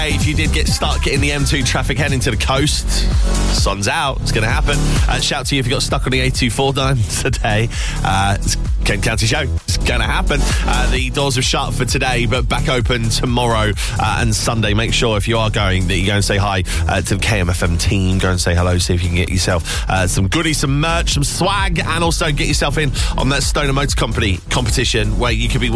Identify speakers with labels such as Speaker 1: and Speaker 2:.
Speaker 1: Hey, if you did get stuck in the M2 traffic heading to the coast, sun's out. It's going to happen. Shout to you if you got stuck on the A249 today. It's Kent County Show. It's going to happen. The doors are shut for today, but back open tomorrow and Sunday. Make sure if you are going that you go and say hi to the KMFM team. Go and say hello. See if you can get yourself some goodies, some merch, some swag, and also get yourself in on that Stoner Motor Company competition where you could be